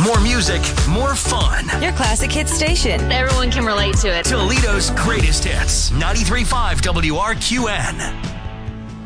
More music, more fun. Your classic hit station. Everyone can relate to it. Toledo's greatest hits. 93.5 WRQN.